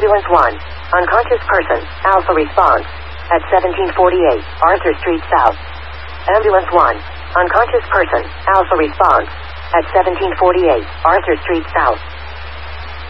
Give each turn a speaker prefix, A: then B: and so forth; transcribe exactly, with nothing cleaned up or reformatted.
A: Ambulance one. Unconscious person. Alpha response. At seventeen forty-eight, Arthur Street South. Ambulance one. Unconscious person. Alpha response. At seventeen forty-eight, Arthur Street South.